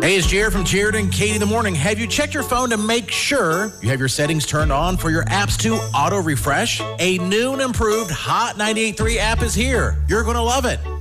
Hey, it's Jared from Jared and Katie in the Morning. Have you checked your phone to make sure you have your settings turned on for your apps to auto-refresh? A new and improved Hot 98.3 app is here. You're going to love it.